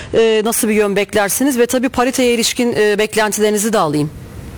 nasıl bir yön beklersiniz ve tabii pariteye ilişkin beklentilerinizi de alayım.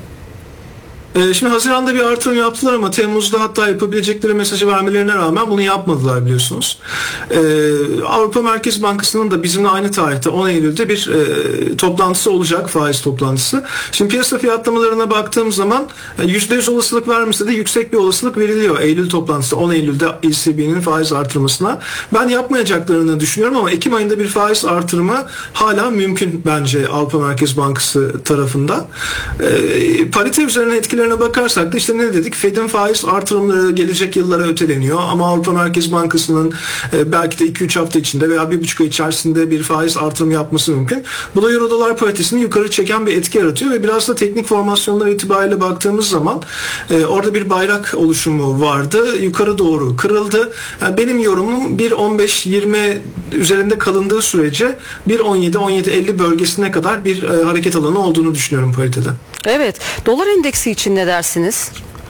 Şimdi Haziran'da bir artırım yaptılar ama Temmuz'da hatta yapabilecekleri mesajı vermelerine rağmen bunu yapmadılar biliyorsunuz. Avrupa Merkez Bankası'nın da bizimle aynı tarihte 10 Eylül'de bir toplantısı olacak, faiz toplantısı. Şimdi piyasa fiyatlamalarına baktığım zaman %100 olasılık vermese de yüksek bir olasılık veriliyor Eylül toplantısı, 10 Eylül'de ECB'nin faiz artırmasına. Ben yapmayacaklarını düşünüyorum ama Ekim ayında bir faiz artırımı hala mümkün bence Avrupa Merkez Bankası tarafından. Parite üzerine etkileri bakarsak da işte ne dedik? Fed'in faiz artırımları gelecek yıllara öteleniyor ama Avrupa Merkez Bankası'nın belki de 2-3 hafta içinde veya 1,5 ay içerisinde bir faiz artırımı yapması mümkün. Bu da Euro dolar paritesini yukarı çeken bir etki yaratıyor ve biraz da teknik formasyonlar itibariyle baktığımız zaman orada bir bayrak oluşumu vardı. Yukarı doğru kırıldı. Yani benim yorumum 1.15-20 üzerinde kalındığı sürece 1.17-17.50 bölgesine kadar bir hareket alanı olduğunu düşünüyorum paritede. Evet. Dolar endeksi için ne dersiniz?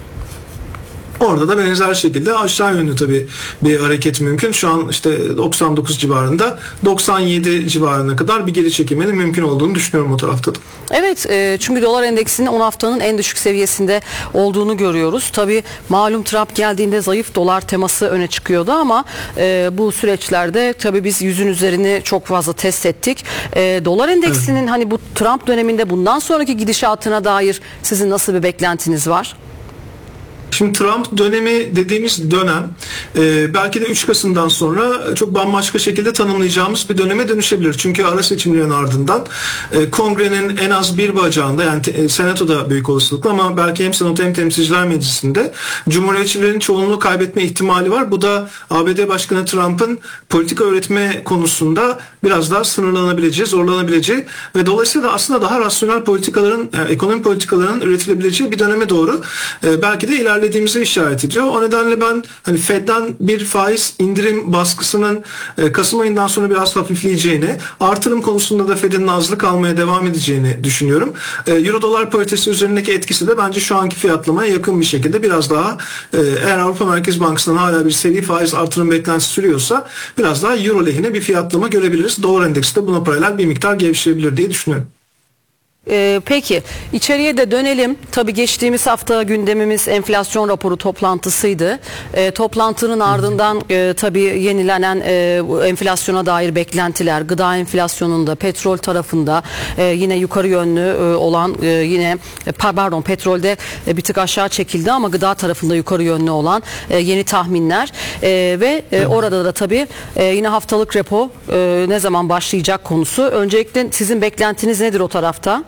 Orada da benzer şekilde aşağı yönlü tabii bir hareket mümkün. Şu an işte 99 civarında, 97 civarına kadar bir geri çekilmenin mümkün olduğunu düşünüyorum o tarafta da. Evet, çünkü dolar endeksinin 10 haftanın en düşük seviyesinde olduğunu görüyoruz. Tabii malum Trump geldiğinde zayıf dolar teması öne çıkıyordu ama bu süreçlerde tabii biz 100'ün üzerini çok fazla test ettik. Dolar endeksinin evet, hani bu Trump döneminde bundan sonraki gidişatına dair sizin nasıl bir beklentiniz var? Şimdi Trump dönemi dediğimiz dönem belki de 3 Kasım'dan sonra çok bambaşka şekilde tanımlayacağımız bir döneme dönüşebilir. Çünkü ara seçimlerin ardından Kongre'nin en az bir bacağında, yani Senato'da büyük olasılıkla ama belki hem Senato hem Temsilciler Meclisi'nde Cumhuriyetçilerin çoğunluğu kaybetme ihtimali var. Bu da ABD Başkanı Trump'ın politika öğretme konusunda biraz daha sınırlanabileceği, zorlanabileceği ve dolayısıyla aslında daha rasyonel politikaların, ekonomi politikalarının üretilebileceği bir döneme doğru belki de ilerlediğimize işaret ediyor. O nedenle ben hani Fed'den bir faiz indirim baskısının Kasım ayından sonra biraz hafifleyeceğini, artırım konusunda da Fed'in nazlı kalmaya devam edeceğini düşünüyorum. Euro dolar paritesi üzerindeki etkisi de bence şu anki fiyatlamaya yakın bir şekilde biraz daha eğer Avrupa Merkez Bankası'ndan hala bir seri faiz artırım beklentisi sürüyorsa biraz daha euro lehine bir fiyatlama görebiliriz. Dolar endeksi de buna paralel bir miktar gevşeyebilir diye düşünüyorum. Peki içeriye de dönelim. Tabii geçtiğimiz hafta gündemimiz enflasyon raporu toplantısıydı. Toplantının ardından tabii yenilenen enflasyona dair beklentiler, gıda enflasyonunda, petrol tarafında yine yukarı yönlü olan yine petrolde bir tık aşağı çekildi ama gıda tarafında yukarı yönlü olan yeni tahminler ve orada da tabii yine haftalık repo ne zaman başlayacak konusu. Öncelikle sizin beklentiniz nedir o tarafta?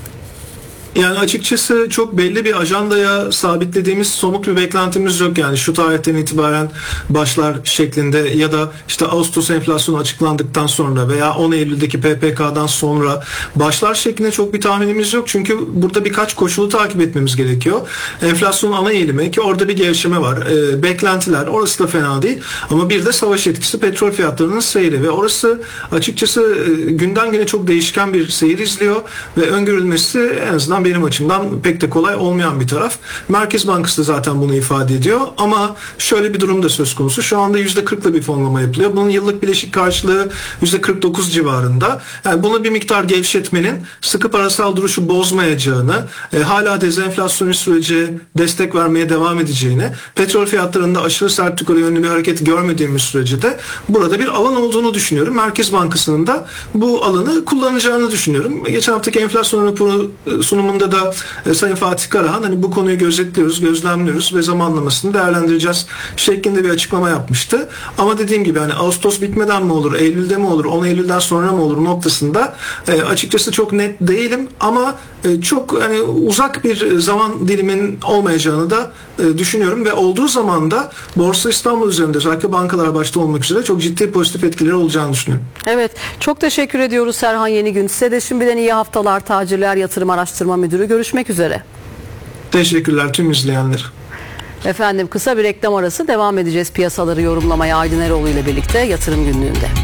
Yani açıkçası çok belli bir ajandaya sabitlediğimiz somut bir beklentimiz yok. Yani şu tarihten itibaren başlar şeklinde ya da işte Ağustos enflasyonu açıklandıktan sonra veya 10 Eylül'deki PPK'dan sonra başlar şeklinde çok bir tahminimiz yok. Çünkü burada birkaç koşulu takip etmemiz gerekiyor. Enflasyonun ana eğilimi ki orada bir gevşeme var. Beklentiler orası da fena değil. Ama bir de savaş etkisi, petrol fiyatlarının seyri ve orası açıkçası günden güne çok değişken bir seyir izliyor ve öngörülmesi en azından benim açımdan pek de kolay olmayan bir taraf. Merkez Bankası da zaten bunu ifade ediyor ama şöyle bir durum da söz konusu. Şu anda %40'la bir fonlama yapılıyor. Bunun yıllık bileşik karşılığı %49 civarında. Yani bunu bir miktar gevşetmenin sıkı parasal duruşu bozmayacağını, hala dezenflasyonist sürece destek vermeye devam edeceğini, petrol fiyatlarında aşırı sert yukarı yönlü bir hareket görmediğimiz sürece de burada bir alan olduğunu düşünüyorum. Merkez Bankası'nın da bu alanı kullanacağını düşünüyorum. Geçen haftaki enflasyon raporu sunumunda da Sayın Fatih Karahan hani bu konuyu gözetliyoruz, gözlemliyoruz ve zamanlamasını değerlendireceğiz şeklinde bir açıklama yapmıştı. Ama dediğim gibi hani Ağustos bitmeden mi olur, Eylül'de mi olur, 10 Eylül'den sonra mı olur noktasında açıkçası çok net değilim ama çok hani uzak bir zaman diliminin olmayacağını da düşünüyorum ve olduğu zaman da Borsa İstanbul üzerinde özellikle bankalar başta olmak üzere çok ciddi pozitif etkileri olacağını düşünüyorum. Evet, çok teşekkür ediyoruz Serhan Yenigün. Size de şimdiden iyi haftalar. Tacirler Yatırım Araştırma Müdürü. Görüşmek üzere. Teşekkürler tüm izleyenler. Efendim kısa bir reklam arası, devam edeceğiz piyasaları yorumlamaya Aydın Eroğlu ile birlikte Yatırım Günlüğü'nde.